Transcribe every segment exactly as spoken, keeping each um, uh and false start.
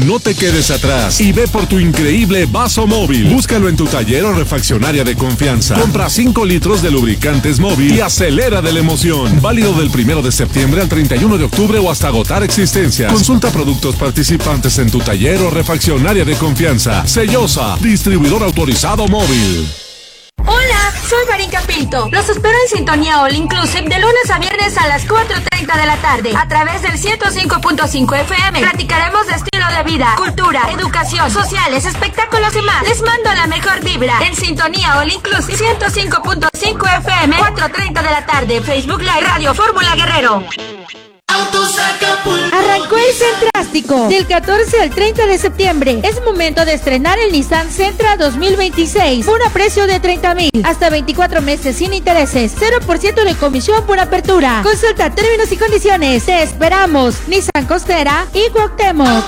No te quedes atrás y ve por tu increíble vaso móvil. Búscalo en tu taller o refaccionaria de confianza. Compra cinco litros de lubricantes móvil y acelera de la emoción. Válido del primero de septiembre al treinta y uno de octubre o hasta agotar existencias. Consulta productos participantes en tu taller o refaccionaria de confianza. Sellosa, distribuidor autorizado móvil. Hola, soy Marinka Pinto. Los espero en Sintonía All Inclusive de lunes a viernes a las cuatro treinta de la tarde a través del ciento cinco punto cinco F M. Platicaremos de estilo de vida, cultura, educación, sociales, espectáculos y más. Les mando la mejor vibra en Sintonía All Inclusive ciento cinco punto cinco F M, cuatro treinta de la tarde, Facebook Live Radio Fórmula Guerrero. Arrancó el Centrástico del catorce al treinta de septiembre. Es momento de estrenar el Nissan Sentra dos mil veintiséis por un precio de treinta mil, hasta veinticuatro meses sin intereses, cero por ciento de comisión por apertura. Consulta términos y condiciones. Te esperamos. Nissan Costera y Cuauhtémoc.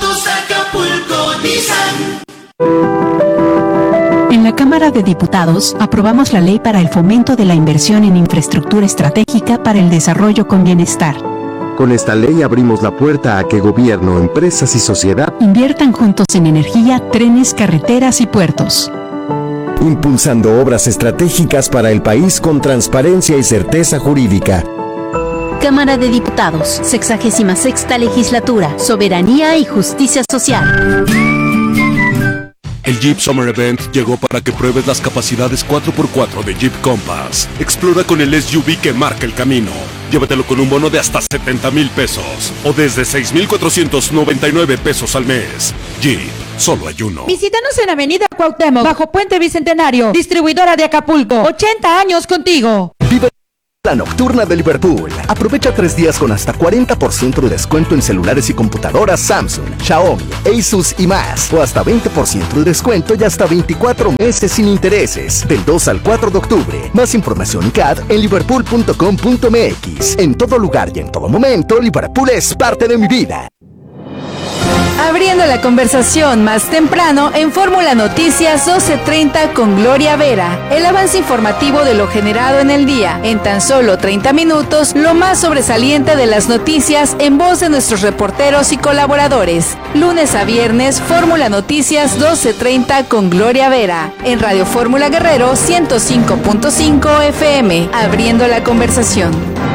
En la Cámara de Diputados aprobamos la ley para el fomento de la inversión en infraestructura estratégica para el desarrollo con bienestar. Con esta ley abrimos la puerta a que gobierno, empresas y sociedad inviertan juntos en energía, trenes, carreteras y puertos. Impulsando obras estratégicas para el país con transparencia y certeza jurídica. Cámara de Diputados, sexagésima sexta legislatura, soberanía y justicia social. El Jeep Summer Event llegó para que pruebes las capacidades cuatro por cuatro de Jeep Compass. Explora con el S U V que marca el camino. Llévatelo con un bono de hasta setenta mil pesos o desde seis mil cuatrocientos noventa y nueve pesos al mes. Jeep, solo hay uno. Visítanos en Avenida Cuauhtémoc, bajo Puente Bicentenario, distribuidora de Acapulco. ochenta años contigo. Vive la nocturna de Liverpool. Aprovecha tres días con hasta cuarenta por ciento de descuento en celulares y computadoras Samsung, Xiaomi, Asus y más. O hasta veinte por ciento de descuento y hasta veinticuatro meses sin intereses. Del dos al cuatro de octubre. Más información y C A D en liverpool punto com punto m x. En todo lugar y en todo momento, Liverpool es parte de mi vida. Abriendo la conversación más temprano en Fórmula Noticias doce treinta con Gloria Vera. El avance informativo de lo generado en el día. En tan solo treinta minutos, lo más sobresaliente de las noticias en voz de nuestros reporteros y colaboradores. Lunes a viernes, Fórmula Noticias doce treinta con Gloria Vera. En Radio Fórmula Guerrero ciento cinco punto cinco F M. Abriendo la conversación.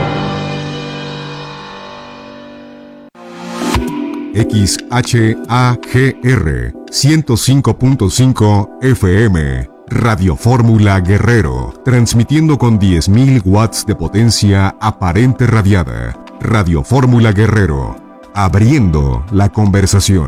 X H A G R ciento cinco punto cinco F M, Radio Fórmula Guerrero, transmitiendo con diez mil watts de potencia aparente radiada. Radio Fórmula Guerrero, abriendo la conversación.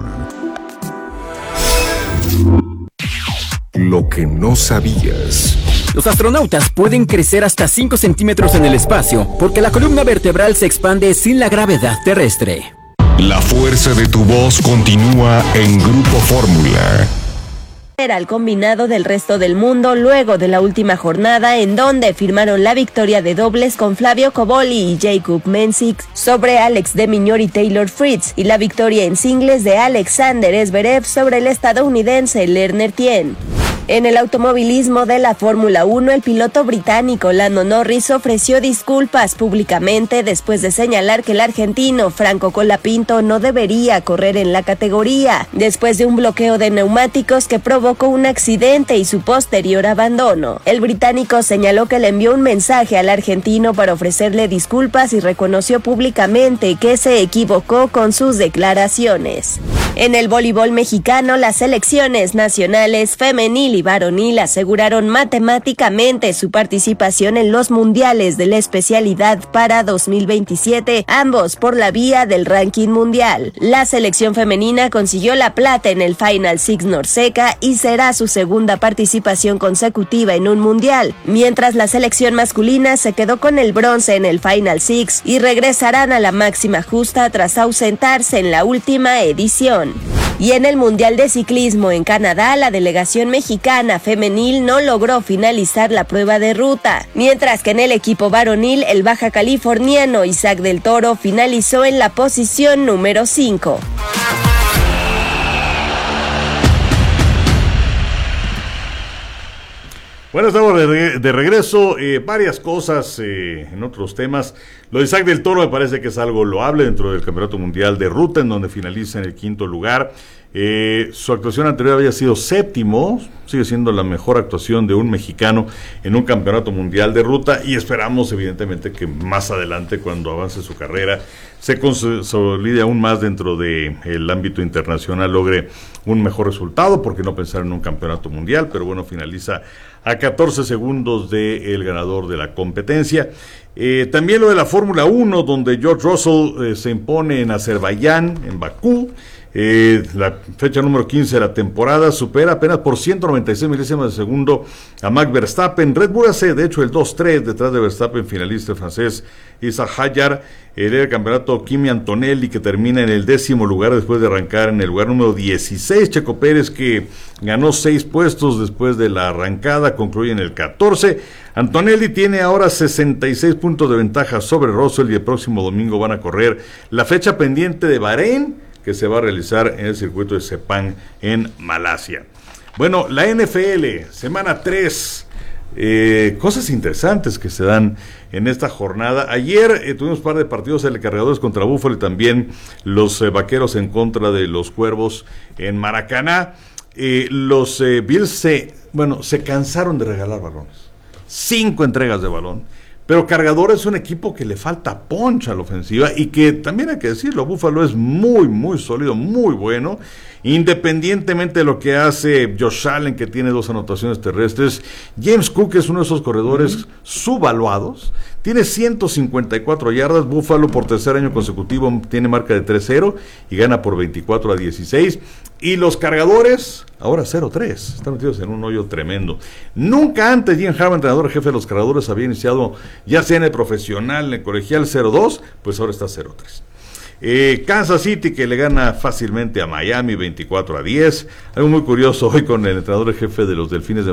Lo que no sabías. Los astronautas pueden crecer hasta cinco centímetros en el espacio porque la columna vertebral se expande sin la gravedad terrestre. La fuerza de tu voz continúa en Grupo Fórmula. Al combinado del resto del mundo luego de la última jornada en donde firmaron la victoria de dobles con Flavio Cobolli y Jakub Mensik sobre Alex de Minaur y Taylor Fritz y la victoria en singles de Alexander Zverev sobre el estadounidense Lerner Tien. En el automovilismo de la Fórmula uno, el piloto británico Lando Norris ofreció disculpas públicamente después de señalar que el argentino Franco Colapinto no debería correr en la categoría, después de un bloqueo de neumáticos que provocó un accidente y su posterior abandono. El británico señaló que le envió un mensaje al argentino para ofrecerle disculpas y reconoció públicamente que se equivocó con sus declaraciones. En el voleibol mexicano, las selecciones nacionales femenil y varonil aseguraron matemáticamente su participación en los mundiales de la especialidad para dos mil veintisiete, ambos por la vía del ranking mundial. La selección femenina consiguió la plata en el Final Six Norseca y será su segunda participación consecutiva en un mundial, mientras la selección masculina se quedó con el bronce en el Final Six y regresarán a la máxima justa tras ausentarse en la última edición. Y en el Mundial de Ciclismo en Canadá, la delegación mexicana femenil no logró finalizar la prueba de ruta, mientras que en el equipo varonil, el baja californiano Isaac del Toro finalizó en la posición número cinco. Bueno, estamos de regreso, eh, varias cosas eh, en otros temas. Lo de Isaac del Toro me parece que es algo loable dentro del Campeonato Mundial de Ruta, en donde finaliza en el quinto lugar. Eh, su actuación anterior había sido séptimo, sigue siendo la mejor actuación de un mexicano en un Campeonato Mundial de Ruta, y esperamos evidentemente que más adelante, cuando avance su carrera, se consolide aún más dentro del ámbito internacional, logre un mejor resultado, porque no pensar en un campeonato mundial, pero bueno, finaliza a catorce segundos del ganador de la competencia. Eh, también lo de la Fórmula uno, donde George Russell eh, se impone en Azerbaiyán, en Bakú. Eh, la fecha número quince de la temporada, supera apenas por ciento noventa y seis milésimas de segundo a Max Verstappen. Red Bull hace de hecho el dos tres detrás de Verstappen, finalista el francés Isaac Hadjar. El del campeonato Kimi Antonelli, que termina en el décimo lugar después de arrancar en el lugar número dieciséis. Checo Pérez, que ganó seis puestos después de la arrancada, concluye en el catorce. Antonelli tiene ahora sesenta y seis puntos de ventaja sobre Russell, y el próximo domingo van a correr la fecha pendiente de Bahrein, que se va a realizar en el circuito de Sepang en Malasia. Bueno, la N F L, semana tres, eh, cosas interesantes que se dan en esta jornada. Ayer eh, tuvimos un par de partidos, el Cargadores contra Buffalo y también los eh, Vaqueros en contra de los Cuervos en Maracaná. Eh, los eh, Bills se, bueno, se cansaron de regalar balones. Cinco entregas de balón. Pero Cargadores es un equipo que le falta punch a la ofensiva, y que también hay que decirlo, Buffalo es muy, muy sólido, muy bueno, independientemente de lo que hace Josh Allen, que tiene dos anotaciones terrestres. James Cook es uno de esos corredores uh-huh. subvaluados, tiene ciento cincuenta y cuatro yardas. Buffalo por tercer año consecutivo tiene marca de tres cero y gana por veinticuatro a dieciséis. Y los Cargadores, ahora cero tres, están metidos en un hoyo tremendo. Nunca antes Jim Harbaugh, entrenador jefe de los Cargadores, había iniciado, ya sea en el profesional, en el colegial, cero dos, pues ahora está cero tres. Eh, Kansas City, que le gana fácilmente a Miami veinticuatro a diez. Algo muy curioso hoy con el entrenador jefe de los Delfines de